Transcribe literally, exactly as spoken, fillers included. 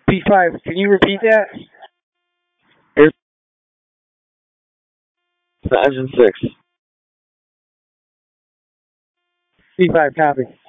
P five, can you repeat that? Here's the engine six. P five, copy.